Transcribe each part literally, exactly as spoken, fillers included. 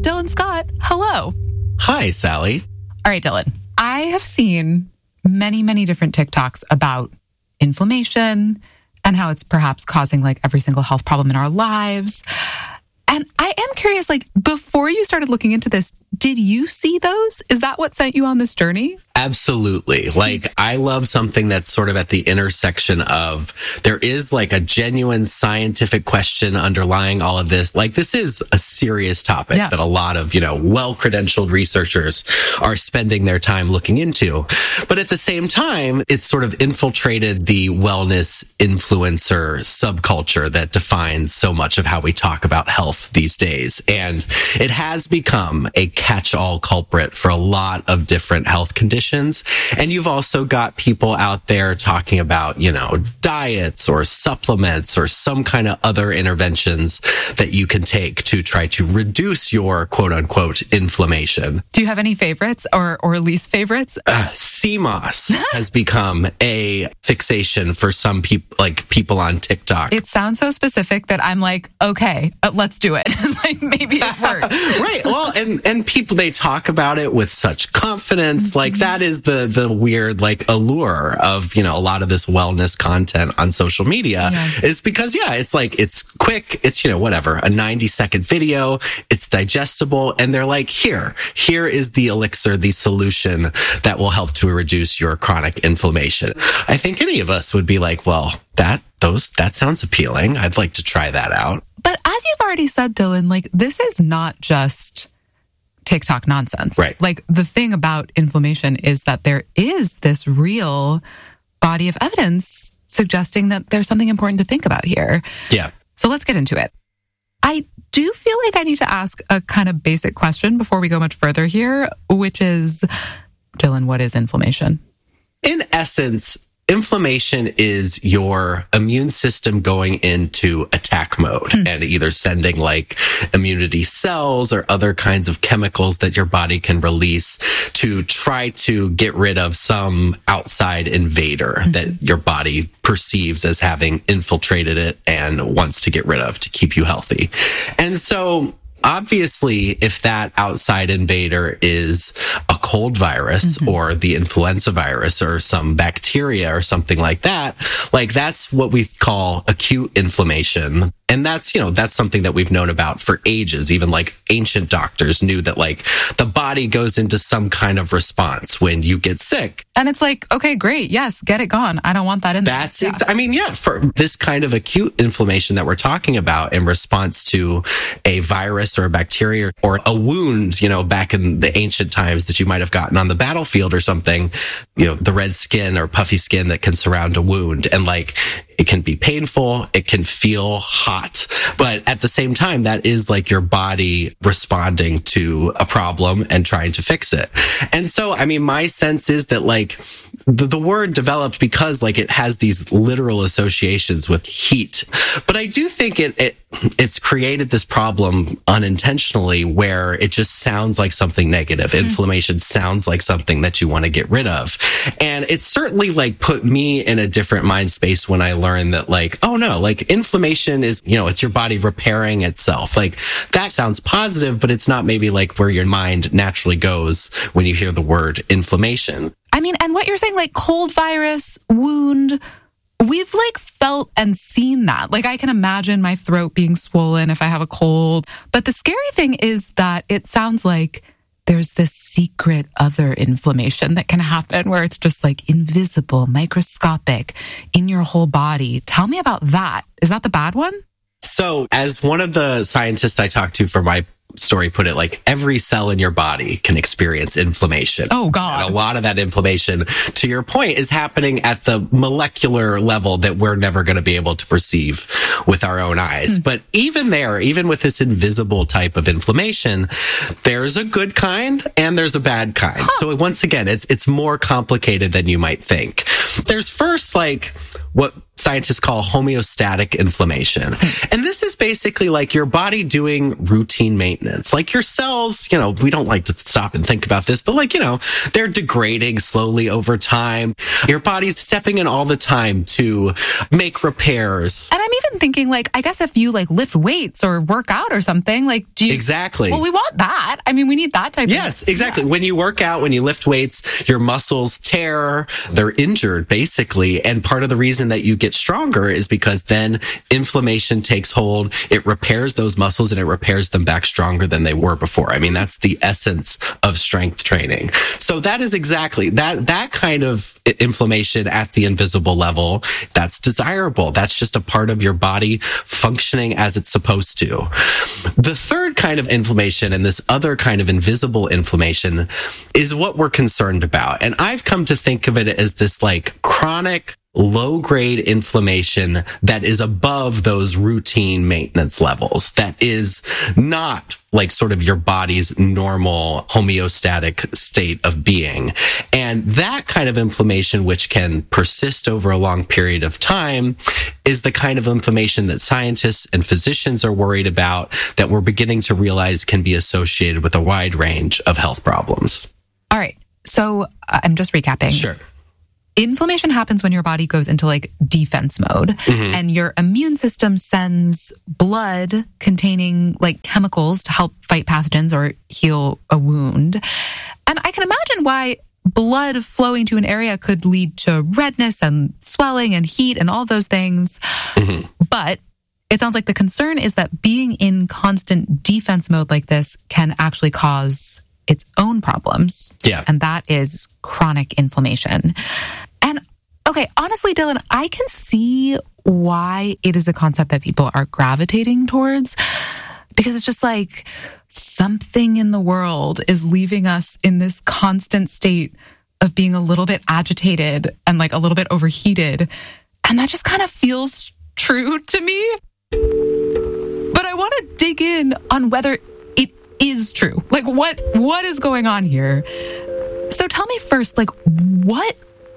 Dylan Scott. Hello. Hi, Sally. All right, Dylan. I have seen many, many different TikToks about inflammation and how it's perhaps causing like every single health problem in our lives. And I am curious, like, before you started looking into this, did you see those? Is that what sent you on this journey? Absolutely. Like, I love something that's sort of at the intersection of there is like a genuine scientific question underlying all of this. Like, this is a serious topic yeah. that a lot of, you know, well-credentialed researchers are spending their time looking into. But at the same time, it's sort of infiltrated the wellness influencer subculture that defines so much of how we talk about health these days. And it has become a catch-all culprit for a lot of different health conditions. And you've also got people out there talking about, you know, diets or supplements or some kind of other interventions that you can take to try to reduce your quote unquote inflammation. Do you have any favorites or, or least favorites? Uh, C M O S has become a fixation for some people, like people on TikTok. It sounds so specific that I'm like, okay, uh, let's do it. Like maybe it works. Right. Well, and, and people, they talk about it with such confidence. Mm-hmm. Like that is the, the weird, like, allure of, you know, a lot of this wellness content on social media yeah. is because, yeah, it's like, it's quick. It's, you know, whatever, a ninety second video. It's digestible. And they're like, here, here is the elixir, the solution that will help to reduce your chronic inflammation. I think any of us would be like, well, that, those, that sounds appealing. I'd like to try that out. But as you've already said, Dylan, like, this is not just TikTok nonsense. Right. Like, the thing about inflammation is that there is this real body of evidence suggesting that there's something important to think about here. Yeah. So let's get into it. I do feel like I need to ask a kind of basic question before we go much further here, which is, Dylan, what is inflammation? In essence, inflammation is your immune system going into attack mode mm. and either sending like immunity cells or other kinds of chemicals that your body can release to try to get rid of some outside invader mm-hmm. that your body perceives as having infiltrated it and wants to get rid of to keep you healthy. And so obviously, if that outside invader is a cold virus mm-hmm. or the influenza virus or some bacteria or something like that, like that's what we call acute inflammation. And that's, you know, that's something that we've known about for ages. Even like ancient doctors knew that like the body goes into some kind of response when you get sick. And it's like, okay, great. Yes, get it gone. I don't want that in there. That's, yeah. ex- I mean, yeah, for this kind of acute inflammation that we're talking about in response to a virus or a bacteria or a wound, you know, back in the ancient times that you might have gotten on the battlefield or something, you know, the red skin or puffy skin that can surround a wound. And like, it can be painful. It can feel hot. But at the same time, that is like your body responding to a problem and trying to fix it. And so, I mean, my sense is that like the, the word developed because like it has these literal associations with heat. But I do think it, it it's created this problem unintentionally where it just sounds like something negative. Mm-hmm. Inflammation sounds like something that you want to get rid of. And it certainly like put me in a different mind space when I learned that like, oh no, like inflammation is, you know, it's your body repairing itself. Like that sounds positive, but it's not maybe like where your mind naturally goes when you hear the word inflammation. I mean, and what you're saying, like cold virus, wound, we've like felt and seen that. Like I can imagine my throat being swollen if I have a cold. But the scary thing is that it sounds like there's this secret other inflammation that can happen where it's just like invisible, microscopic in your whole body. Tell me about that. Is that the bad one? So as one of the scientists I talked to for my story put it, like every cell in your body can experience inflammation. Oh God. And a lot of that inflammation, to your point, is happening at the molecular level that we're never going to be able to perceive with our own eyes. Mm. But even there, even with this invisible type of inflammation, there's a good kind and there's a bad kind. Huh. So once again, it's, it's more complicated than you might think. There's first like what scientists call homeostatic inflammation. And this is basically like your body doing routine maintenance. Like your cells, you know, we don't like to stop and think about this, but like, you know, they're degrading slowly over time. Your body's stepping in all the time to make repairs. And I'm even thinking, like, I guess if you like lift weights or work out or something, like, do you... Exactly. Well, we want that. I mean, we need that type yes, of... Yes, exactly. Yeah. When you work out, when you lift weights, your muscles tear, they're injured, basically. And part of the reason that you get stronger is because then inflammation takes hold, it repairs those muscles and it repairs them back stronger than they were before. I mean, that's the essence of strength training. So that is exactly that, that kind of inflammation at the invisible level, that's desirable. That's just a part of your body functioning as it's supposed to. The third kind of inflammation and this other kind of invisible inflammation is what we're concerned about. And I've come to think of it as this like chronic low-grade inflammation that is above those routine maintenance levels, that is not like sort of your body's normal homeostatic state of being. And that kind of inflammation, which can persist over a long period of time, is the kind of inflammation that scientists and physicians are worried about, that we're beginning to realize can be associated with a wide range of health problems. All right. So uh, I'm just recapping. Sure. Inflammation happens when your body goes into like defense mode, mm-hmm. and your immune system sends blood containing like chemicals to help fight pathogens or heal a wound. And I can imagine why blood flowing to an area could lead to redness and swelling and heat and all those things. Mm-hmm. But it sounds like the concern is that being in constant defense mode like this can actually cause its own problems. Yeah. And that is chronic inflammation. And okay, honestly, Dylan, I can see why it is a concept that people are gravitating towards, because it's just like something in the world is leaving us in this constant state of being a little bit agitated and like a little bit overheated. And that just kind of feels true to me. But I want to dig in on whether it is true. Like what what is going on here? So tell me first, like what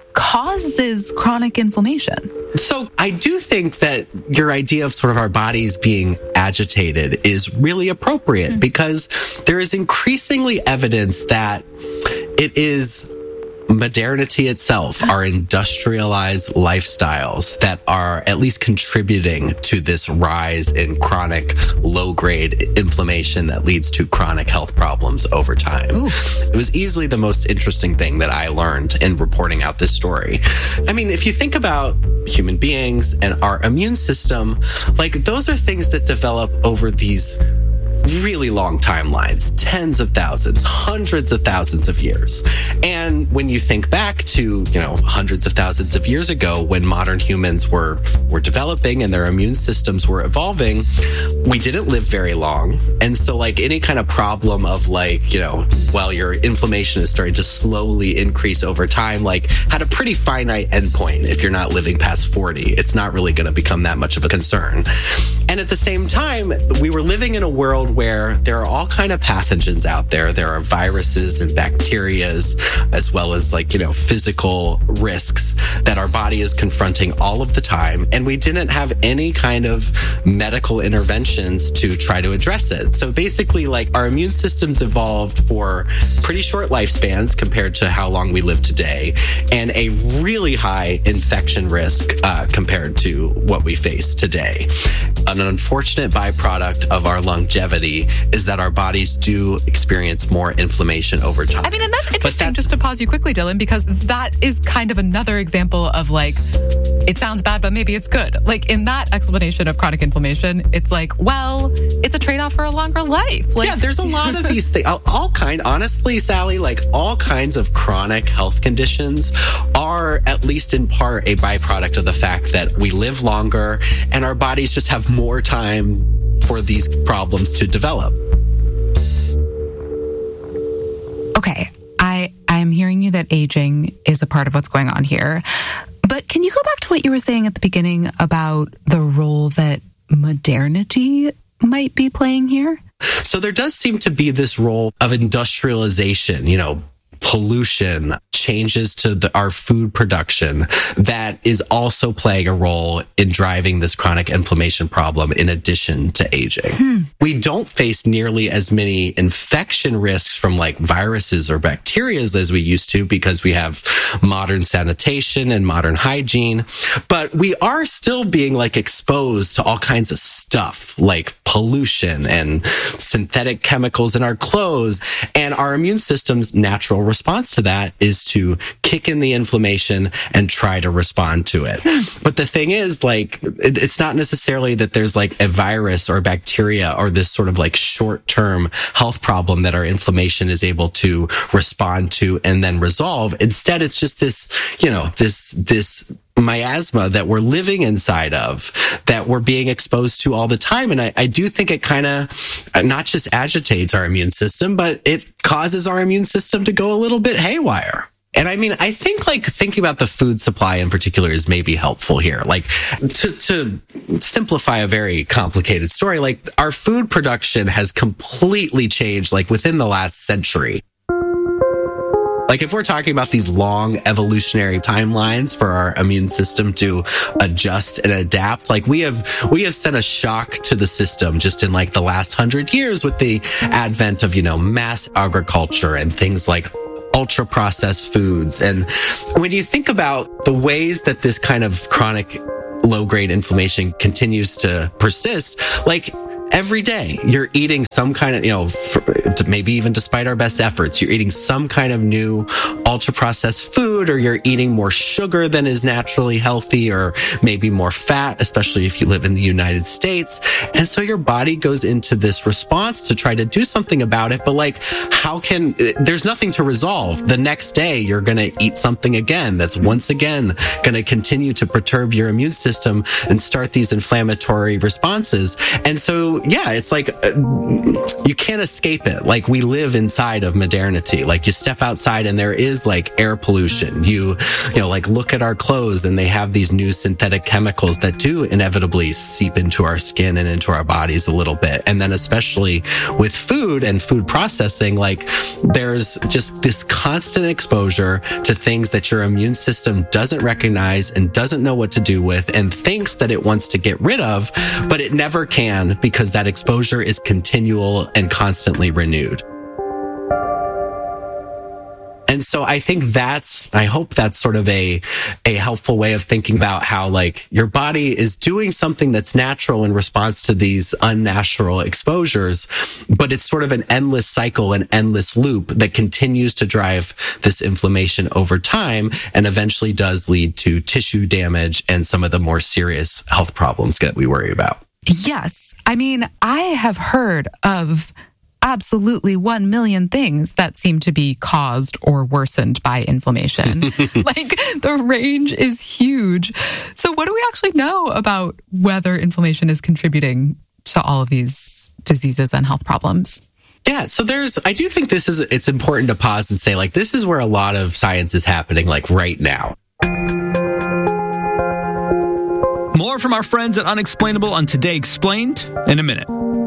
causes chronic inflammation? So I do think that your idea of sort of our bodies being agitated is really appropriate, mm-hmm. because there is increasingly evidence that it is modernity itself, our industrialized lifestyles, that are at least contributing to this rise in chronic low-grade inflammation that leads to chronic health problems over time. Ooh. It was easily the most interesting thing that I learned in reporting out this story. I mean, if you think about human beings and our immune system, like those are things that develop over these really long timelines, tens of thousands, hundreds of thousands of years. And when you think back to, you know, hundreds of thousands of years ago when modern humans were, were developing and their immune systems were evolving, we didn't live very long. And so like any kind of problem of like, you know, well, your inflammation is starting to slowly increase over time, like had a pretty finite endpoint. If you're not living past forty, it's not really going to become that much of a concern. And at the same time, we were living in a world where there are all kind of pathogens out there. There are viruses and bacterias, as well as like, you know, physical risks that our body is confronting all of the time. And we didn't have any kind of medical interventions to try to address it. So basically, like our immune systems evolved for pretty short lifespans compared to how long we live today, and a really high infection risk uh, compared to what we face today. An unfortunate byproduct of our longevity is that our bodies do experience more inflammation over time. I mean, and that's interesting, that's, just to pause you quickly, Dylan, because that is kind of another example of like, it sounds bad, but maybe it's good. Like in that explanation of chronic inflammation, it's like, well, it's a trade-off for a longer life. Like, yeah, there's a lot of these things, all, all kind, honestly, Sally, like all kinds of chronic health conditions are at least in part a byproduct of the fact that we live longer and our bodies just have more time for these problems to develop. Okay, I, I'm hearing you that aging is a part of what's going on here. But can you go back to what you were saying at the beginning about the role that modernity might be playing here? So there does seem to be this role of industrialization, you know, pollution, changes to the, our food production that is also playing a role in driving this chronic inflammation problem in addition to aging. Hmm. We don't face nearly as many infection risks from like viruses or bacteria as we used to because we have modern sanitation and modern hygiene, but we are still being like exposed to all kinds of stuff like pollution and synthetic chemicals in our clothes. And our immune system's natural response to that is to kick in the inflammation and try to respond to it. But the thing is, like, it's not necessarily that there's like a virus or bacteria or this sort of like short-term health problem that our inflammation is able to respond to and then resolve. Instead, it's just this, you know, this, this miasma that we're living inside of, that we're being exposed to all the time. And I, I do think it kind of not just agitates our immune system, but it causes our immune system to go a little bit haywire. And I mean, I think like thinking about the food supply in particular is maybe helpful here. Like to, to simplify a very complicated story, like our food production has completely changed like within the last century. Like if we're talking about these long evolutionary timelines for our immune system to adjust and adapt, like we have, we have sent a shock to the system just in like the last hundred years with the advent of, you know, mass agriculture and things like ultra processed foods. And when you think about the ways that this kind of chronic low grade inflammation continues to persist, like every day you're eating some kind of, you know, for, maybe even despite our best efforts, you're eating some kind of new ultra processed food, or you're eating more sugar than is naturally healthy, or maybe more fat, especially if you live in the United States. And so your body goes into this response to try to do something about it. But like, how can, there's nothing to resolve. The next day you're going to eat something again that's once again going to continue to perturb your immune system and start these inflammatory responses. And so yeah, it's like uh, you can't escape it. Like we live inside of modernity. Like you step outside and there is like air pollution. You, you know, like look at our clothes and they have these new synthetic chemicals that do inevitably seep into our skin and into our bodies a little bit. And then especially with food and food processing, like there's just this constant exposure to things that your immune system doesn't recognize and doesn't know what to do with and thinks that it wants to get rid of, but it never can because that exposure is continual and constantly renewed. And so I think that's, I hope that's sort of a, a helpful way of thinking about how like your body is doing something that's natural in response to these unnatural exposures, but it's sort of an endless cycle, an endless loop that continues to drive this inflammation over time and eventually does lead to tissue damage and some of the more serious health problems that we worry about. Yes. I mean, I have heard of absolutely one million things that seem to be caused or worsened by inflammation. Like the range is huge. So what do we actually know about whether inflammation is contributing to all of these diseases and health problems? Yeah, so there's, I do think this is, it's important to pause and say like, this is where a lot of science is happening like right now. More from our friends at Unexplainable on Today Explained in a minute.